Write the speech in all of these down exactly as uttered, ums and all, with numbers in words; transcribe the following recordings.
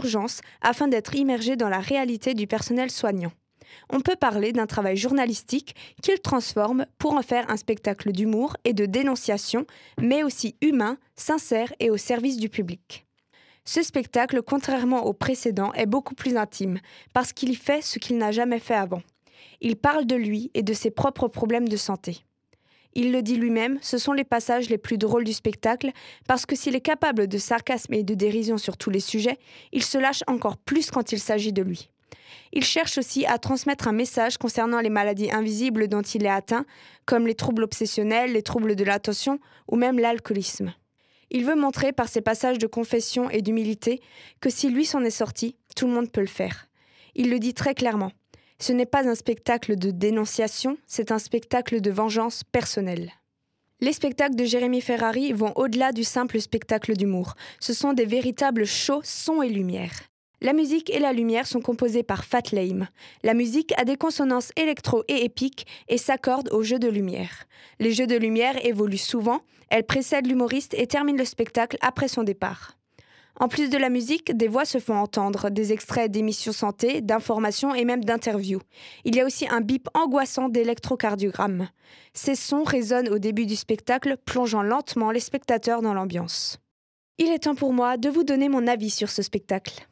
d'urgence afin d'être immergé dans la réalité du personnel soignant. On peut parler d'un travail journalistique qu'il transforme pour en faire un spectacle d'humour et de dénonciation, mais aussi humain, sincère et au service du public. Ce spectacle, contrairement au précédent, est beaucoup plus intime, parce qu'il y fait ce qu'il n'a jamais fait avant. Il parle de lui et de ses propres problèmes de santé. Il le dit lui-même, ce sont les passages les plus drôles du spectacle, parce que s'il est capable de sarcasme et de dérision sur tous les sujets, il se lâche encore plus quand il s'agit de lui. Il cherche aussi à transmettre un message concernant les maladies invisibles dont il est atteint, comme les troubles obsessionnels, les troubles de l'attention ou même l'alcoolisme. Il veut montrer par ses passages de confession et d'humilité que si lui s'en est sorti, tout le monde peut le faire. Il le dit très clairement. Ce n'est pas un spectacle de dénonciation, c'est un spectacle de vengeance personnelle. Les spectacles de Jérémy Ferrari vont au-delà du simple spectacle d'humour. Ce sont des véritables shows son et lumière. La musique et la lumière sont composées par Fat Lame. La musique a des consonances électro et épiques et s'accorde aux jeux de lumière. Les jeux de lumière évoluent souvent, elles précèdent l'humoriste et terminent le spectacle après son départ. En plus de la musique, des voix se font entendre, des extraits d'émissions santé, d'informations et même d'interviews. Il y a aussi un bip angoissant d'électrocardiogramme. Ces sons résonnent au début du spectacle, plongeant lentement les spectateurs dans l'ambiance. Il est temps pour moi de vous donner mon avis sur ce spectacle.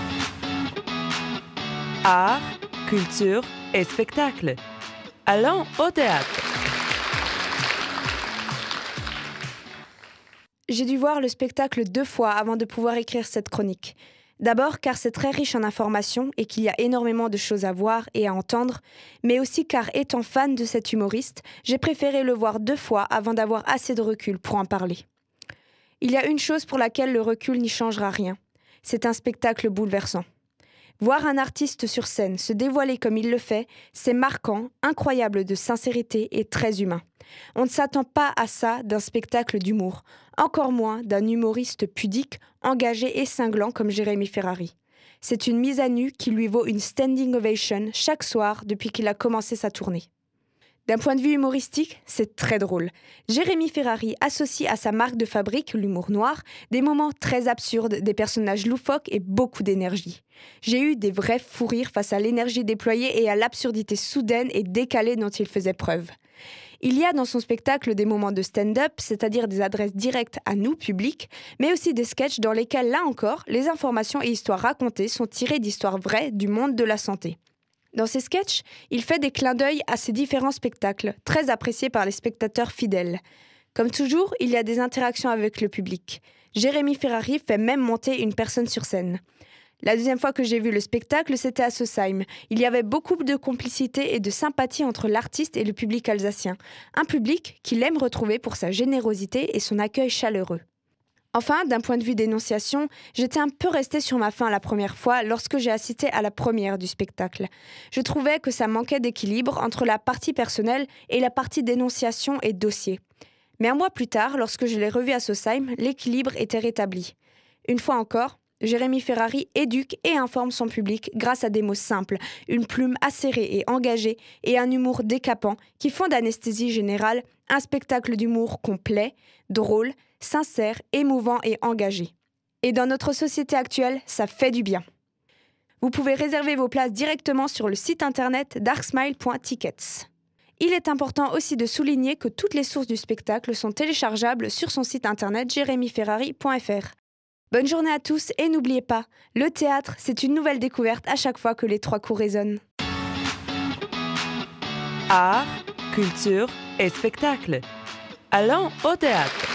Art, culture et spectacle. Allons au théâtre. J'ai dû voir le spectacle deux fois avant de pouvoir écrire cette chronique. D'abord car c'est très riche en informations et qu'il y a énormément de choses à voir et à entendre, mais aussi car étant fan de cet humoriste, j'ai préféré le voir deux fois avant d'avoir assez de recul pour en parler. Il y a une chose pour laquelle le recul n'y changera rien. C'est un spectacle bouleversant. Voir un artiste sur scène se dévoiler comme il le fait, c'est marquant, incroyable de sincérité et très humain. On ne s'attend pas à ça d'un spectacle d'humour, encore moins d'un humoriste pudique, engagé et cinglant comme Jérémy Ferrari. C'est une mise à nu qui lui vaut une standing ovation chaque soir depuis qu'il a commencé sa tournée. D'un point de vue humoristique, c'est très drôle. Jérémy Ferrari associe à sa marque de fabrique, l'humour noir, des moments très absurdes, des personnages loufoques et beaucoup d'énergie. J'ai eu des vrais fous rires face à l'énergie déployée et à l'absurdité soudaine et décalée dont il faisait preuve. Il y a dans son spectacle des moments de stand-up, c'est-à-dire des adresses directes à nous, public, mais aussi des sketchs dans lesquels, là encore, les informations et histoires racontées sont tirées d'histoires vraies du monde de la santé. Dans ces sketchs, il fait des clins d'œil à ses différents spectacles, très appréciés par les spectateurs fidèles. Comme toujours, il y a des interactions avec le public. Jérémy Ferrari fait même monter une personne sur scène. La deuxième fois que j'ai vu le spectacle, c'était à Sausheim. Il y avait beaucoup de complicité et de sympathie entre l'artiste et le public alsacien. Un public qu'il aime retrouver pour sa générosité et son accueil chaleureux. Enfin, d'un point de vue dénonciation, j'étais un peu restée sur ma faim la première fois lorsque j'ai assisté à la première du spectacle. Je trouvais que ça manquait d'équilibre entre la partie personnelle et la partie dénonciation et dossier. Mais un mois plus tard, lorsque je l'ai revu à Sausheim, l'équilibre était rétabli. Une fois encore, Jérémy Ferrari éduque et informe son public grâce à des mots simples, une plume acérée et engagée et un humour décapant qui font d'Anesthésie Générale un spectacle d'humour complet, drôle, sincère, émouvant et engagé. Et dans notre société actuelle, ça fait du bien. Vous pouvez réserver vos places directement sur le site internet darksmile point tickets. Il est important aussi de souligner que toutes les sources du spectacle sont téléchargeables sur son site internet jérémy ferrari point f r. Bonne journée à tous et n'oubliez pas, le théâtre, c'est une nouvelle découverte à chaque fois que les trois coups résonnent. Art, culture et spectacle. Allons au théâtre.